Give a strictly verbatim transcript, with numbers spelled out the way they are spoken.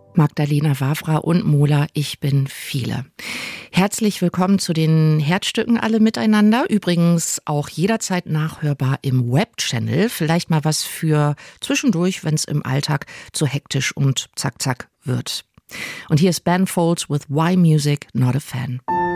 Magdalena Wawra und Mola, ich bin viele. Herzlich willkommen zu den Herzstücken alle miteinander. Übrigens auch jederzeit nachhörbar im Webchannel. Vielleicht mal was für zwischendurch, wenn es im Alltag zu hektisch und zack zack wird. Und hier ist Ben Folds with Why Music Not a Fan.